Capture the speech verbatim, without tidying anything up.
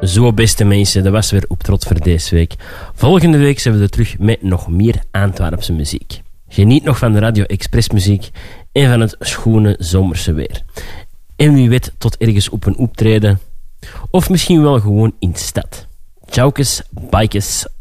Zo, beste mensen, dat was weer op Trot voor deze week. Volgende week zijn we er terug met nog meer Antwerpse muziek. Geniet nog van de Radio Express muziek en van het schone zomerse weer. En wie weet tot ergens op een optreden. Of misschien wel gewoon in de stad. Tjaukes, bikes.